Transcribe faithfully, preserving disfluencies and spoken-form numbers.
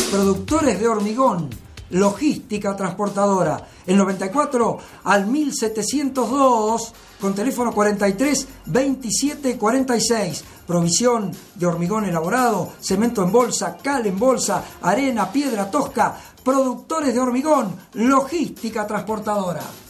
Productores de hormigón, logística transportadora. El noventa y cuatro al mil setecientos dos, con teléfono cuarenta y tres veintisiete cuarenta y seis. Provisión de hormigón elaborado, cemento en bolsa, cal en bolsa, arena, piedra tosca. Productores de hormigón, logística transportadora.